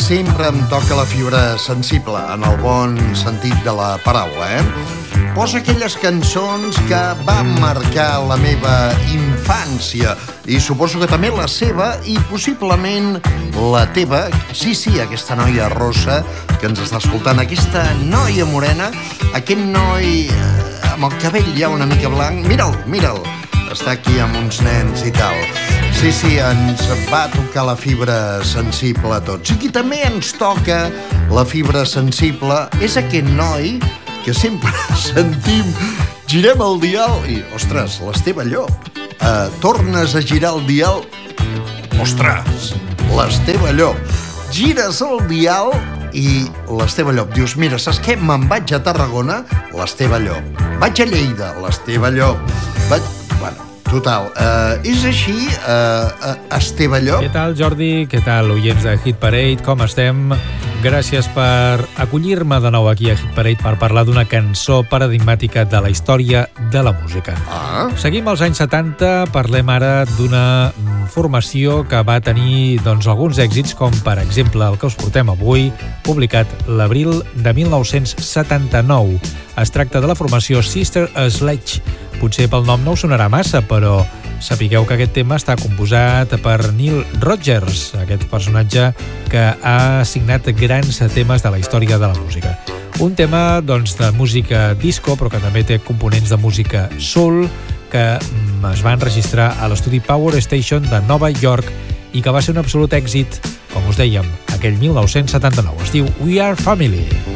sempre em toca la fibra sensible, en el bon sentit de la paraula, Posa aquelles cançons que van marcar la meva infància i suposo que també la seva i possiblement la teva. Sí, aquesta noia rossa que ens està escoltant, aquesta noia morena, aquest noi amb el cabell ja una mica blanc. Mira'l, està aquí amb uns nens i tal. Sí, ens va tocar la fibra sensible a tots. I qui també ens toca la fibra sensible és aquest noi que sempre sentim, girem el dial i, ostres, l'Esteve Llop. Tornes a girar el dial, ostres, l'Esteve Llop. Gires el dial i l'Esteve Llop. Dius, mira, saps què? Me'n vaig a Tarragona, l'Esteve Llop. Vaig a Lleida, l'Esteve Llop. Total, és així, Esteve Llop? Què tal, Jordi? Què tal, oients de Hit Parade? Com estem? Gràcies per acollir-me de nou aquí a Hit Parade per parlar d'una cançó paradigmàtica de la història de la música. Seguim als anys 70, parlem ara d'una formació que va tenir alguns èxits, com per exemple el que us portem avui, publicat l'abril de 1979. Es tracta de la formació Sister Sledge. Potser pel nom no us sonarà massa, però sapigueu que aquest tema està composat per Neil Rogers, aquest personatge que ha signat grans temes de la història de la música. Un tema, de música disco, però que també té components de música soul, que es va enregistrar a l'estudi Power Station de Nova York i que va ser un absolut èxit, com us dèiem, aquell 1979. Es diu We Are Family.